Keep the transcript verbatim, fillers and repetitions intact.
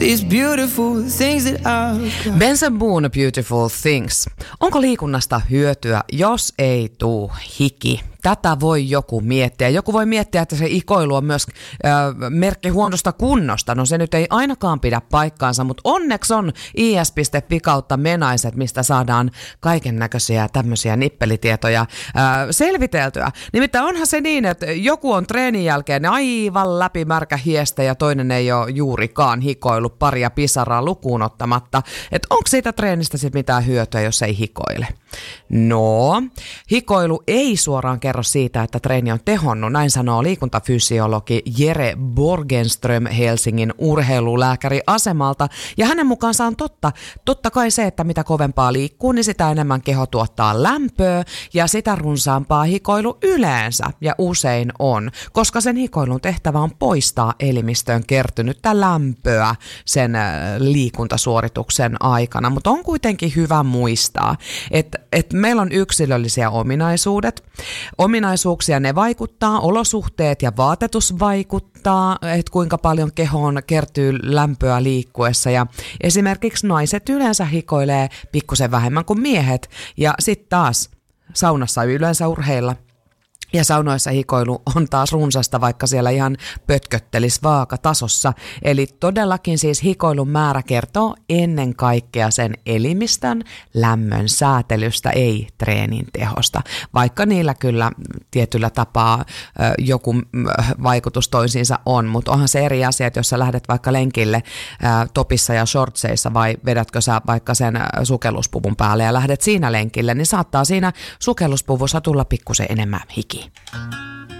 these beautiful things that I've got. Benson Boone, Beautiful Things. Onko liikunnasta hyötyä, jos ei tuu hiki? Tätä voi joku miettiä. Joku voi miettiä, että se ikoilu on myös ö, merkki huonosta kunnosta. No se nyt ei ainakaan pidä paikkaansa, mutta onneksi on i s piste fi kautta menaiset, mistä saadaan kaiken näköisiä tämmöisiä nippelitietoja ö, selviteltyä. Nimittäin onhan se niin, että joku on treenin jälkeen aivan läpimärkä hiestä ja toinen ei ole juurikaan hikoillut paria pisaraa lukuun ottamatta. Että onko siitä treenistä sitten mitään hyötyä, jos ei hikoile? No, hikoilu ei suoraan kerro siitä, että treeni on tehonnut, näin sanoo liikuntafysiologi Jere Borgenström Helsingin urheilulääkäriasemalta. Ja hänen mukaansa on totta, totta kai se, että mitä kovempaa liikkuu, niin sitä enemmän keho tuottaa lämpöä ja sitä runsaampaa hikoilu yleensä ja usein on, koska sen hikoilun tehtävä on poistaa elimistöön kertynyttä lämpöä sen liikuntasuorituksen aikana. Mutta on kuitenkin hyvä muistaa, että, että meillä on yksilöllisiä ominaisuudet. Ominaisuuksia ne vaikuttaa, olosuhteet ja vaatetus vaikuttaa, että kuinka paljon kehoon kertyy lämpöä liikkuessa. Ja esimerkiksi naiset yleensä hikoilee pikkusen vähemmän kuin miehet ja sitten taas saunassa yleensä urheilla. Ja saunoissa hikoilu on taas runsasta, vaikka siellä ihan pötköttelis vaakatasossa. Eli todellakin siis hikoilun määrä kertoo ennen kaikkea sen elimistön lämmön säätelystä, ei treenin tehosta. Vaikka niillä kyllä tietyllä tapaa ö, joku vaikutus toisiinsa on, mutta onhan se eri asia, että jos sä lähdet vaikka lenkille ö, topissa ja shortseissa vai vedätkö sä vaikka sen sukelluspuvun päälle ja lähdet siinä lenkille, niin saattaa siinä sukelluspuvussa tulla pikkusen enemmän hiki.